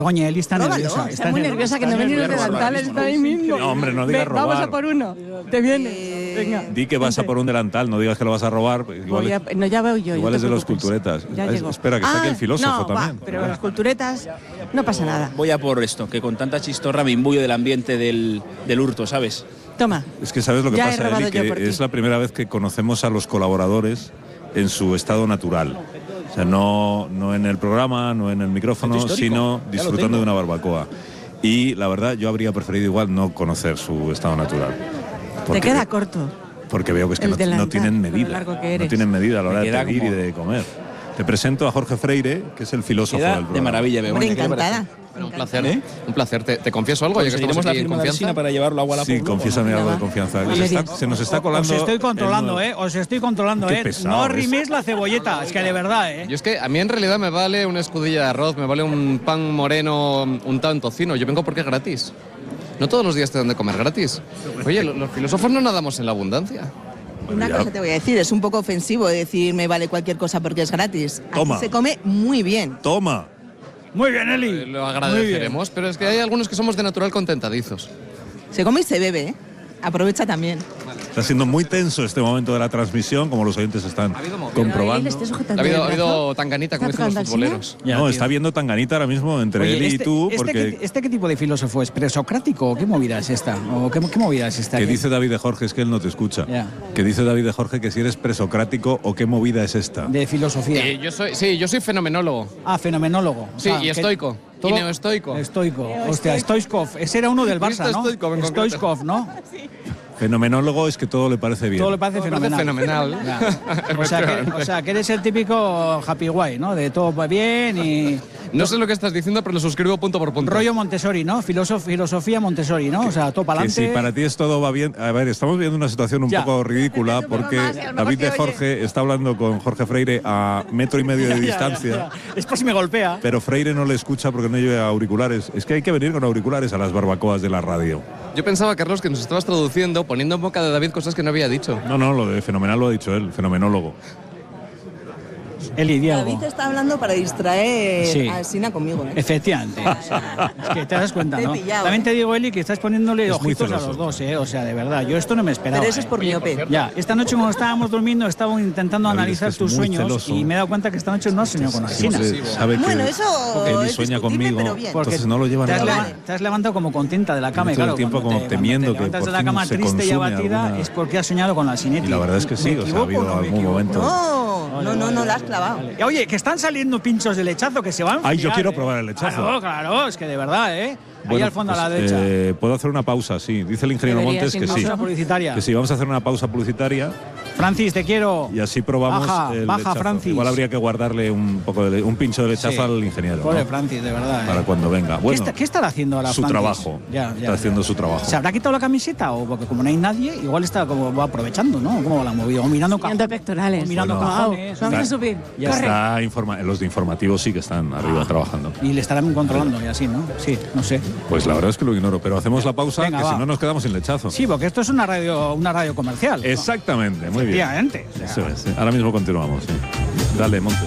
Coño, Eli está nerviosa. Está muy nerviosa, que no ven ni los delantales, está ahí mismo. No, hombre, no digas robar. Vamos a por uno. Te viene. Venga. Di que vas a por un delantal, no digas que lo vas a robar. Igual, no, ya veo yo. Igual no es de los culturetas. Espera, que está aquí el filósofo también. Pero los culturetas no pasa nada. Voy a por esto, que con tanta chistorra me imbuyo del ambiente del hurto, ¿sabes? Toma. Es que sabes lo que pasa, Eli, que es la primera vez que conocemos a los colaboradores en su estado natural. O sea, no en el programa, no en el micrófono, sino disfrutando de una barbacoa. Y la verdad, yo habría preferido igual no conocer su estado natural. Te queda corto. Porque veo que es que no tienen medida. No tienen medida a la hora de pedir y de comer. Te presento a Jorge Freire, que es el filósofo del programa. De maravilla, Begoña. Encantada. Bueno, un placer, un placer. Te confieso algo, ya que estamos aquí en confianza. Para llevarlo agua a la Sí, confiésame algo de confianza. Se nos está colando. Os estoy controlando, os estoy controlando, No riméis la cebolleta, es que de verdad, Yo es que a mí en realidad me vale una escudilla de arroz, me vale un pan moreno, un tanto tocino. Yo vengo porque es gratis. No todos los días te dan de comer gratis. Oye, los filósofos no nadamos en la abundancia. Una cosa te voy a decir, es un poco ofensivo decir me vale cualquier cosa porque es gratis. Toma. Aquí se come muy bien. Toma. Muy bien, Eli. Lo agradeceremos, pero es que hay algunos que somos de natural contentadizos. Se come y se bebe, Aprovecha también. Está siendo muy tenso este momento de la transmisión, como los oyentes están comprobando. Ha habido tanganita, como dicen los futboleros. No, está habiendo tanganita ahora mismo entre él y tú. Porque ¿Este qué tipo de filósofo es? ¿Presocrático? ¿Qué movida es esta? ¿O qué movida es esta? Que dice David de Jorge, es que él no te escucha. Que dice David de Jorge que si eres presocrático o qué movida es esta. De filosofía. Yo soy fenomenólogo. Ah, fenomenólogo. Sí, y estoico. Y neoestoico. Estoico. Hostia, Stoichkov. Ese era uno del Barça, ¿no? Stoichkov, ¿no? Fenomenólogo es que todo le parece bien. Todo le parece fenomenal. O sea, que eres el típico happy guy, ¿no? De todo va bien y... No sé lo que estás diciendo, pero lo suscribo punto por punto. Rollo Montessori, ¿no? Filosofía Montessori, ¿no? O sea, todo para adelante. Que si para ti es todo va bien... A ver, estamos viendo una situación un poco ridícula porque David de Jorge está hablando con Jorge Freire a 1,5 metros de distancia. Es por si me golpea. Pero Freire no le escucha porque no lleva auriculares. Es que hay que venir con auriculares a las barbacoas de la radio. Yo pensaba, Carlos, que nos estabas traduciendo, poniendo en boca de David cosas que no había dicho. No, lo de fenomenal lo ha dicho él, fenomenólogo. Eli, Diego. David está hablando para distraer a Sina conmigo, Efectivamente. Es que te das cuenta, ¿no? También te digo, Eli, que estás poniéndole ojitos a los dos, O sea, de verdad, yo esto no me esperaba. Pero eso es por miope. Ya, esta noche cuando estábamos durmiendo estaba intentando analizar tus sueños y me he dado cuenta que esta noche no has soñado con Sina. Sabe que bueno, eso Eli sueña conmigo, entonces no lo lleva nada. Te has levantado como contenta de la cama. Todo el tiempo como temiendo que por de la cama triste y abatida es porque has soñado con la Sinetti. Y la verdad es que sí, o sea, ha habido algún momento... No, la has clavado. Oye, que están saliendo pinchos de lechazo que se van. Ay, yo quiero probar el lechazo. Claro, es que de verdad, Ahí al fondo a la pues, derecha. Puedo hacer una pausa, sí. Dice el ingeniero Montes que sí. Publicitaria. Que sí, vamos a hacer una pausa publicitaria. Francis, te quiero. Y así probamos el lechazo. Francis. Igual habría que guardarle un pincho de lechazo al ingeniero. Pobre Francis, de verdad. Para cuando venga. Bueno, ¿Qué estará haciendo ahora su Francis? Trabajo. Está haciendo su trabajo. ¿Se habrá quitado la camiseta? O porque como no hay nadie, igual está como va aprovechando, ¿no? ¿Cómo la ha movido? O mirando pectorales. Mirando cajones. Vamos a subir. Los de informativos sí que están arriba trabajando. Y le estarán controlando y así, ¿no? Sí, no sé. Pues la verdad es que lo ignoro, pero hacemos la pausa, que si no nos quedamos sin lechazo. Sí, porque esto es una radio comercial. Exactamente, muy bien. Efectivamente. Eso es. Ahora mismo continuamos. Sí. Dale, Montes.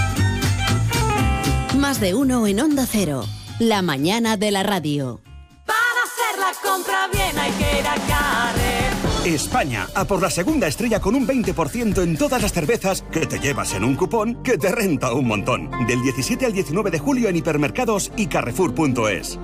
Más de uno en Onda Cero. La mañana de la radio. Para hacer la compra bien hay que ir a Carrefour. España, a por la segunda estrella con un 20% en todas las cervezas que te llevas en un cupón que te renta un montón. Del 17 al 19 de julio en hipermercados y carrefour.es.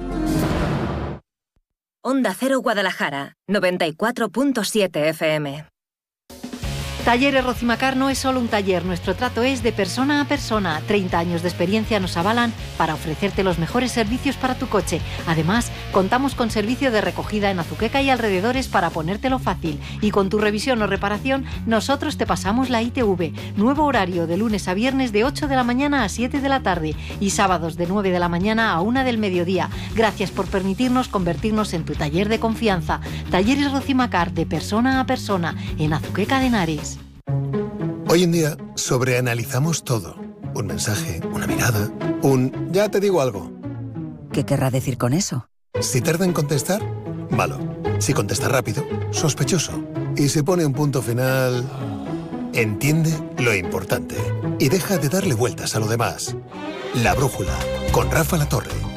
Onda Cero Guadalajara, 94.7 FM. Talleres Rocimacar no es solo un taller, nuestro trato es de persona a persona. 30 años de experiencia nos avalan para ofrecerte los mejores servicios para tu coche. Además, contamos con servicio de recogida en Azuqueca y alrededores para ponértelo fácil. Y con tu revisión o reparación, nosotros te pasamos la ITV. Nuevo horario de lunes a viernes de 8 de la mañana a 7 de la tarde y sábados de 9 de la mañana a 1 del mediodía. Gracias por permitirnos convertirnos en tu taller de confianza. Talleres Rocimacar, de persona a persona, en Azuqueca de Henares. Hoy en día sobreanalizamos todo. Un mensaje, una mirada, ya te digo algo. ¿Qué querrá decir con eso? Si tarda en contestar, malo. Si contesta rápido, sospechoso. Y si pone un punto final, entiende lo importante. Y deja de darle vueltas a lo demás. La brújula, con Rafa Latorre.